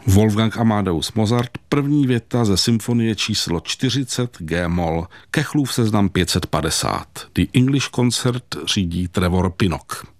Wolfgang Amadeus Mozart, první věta ze symfonie číslo 40 G-moll, Kechlův seznam 550. The English Concert řídí Trevor Pinnock.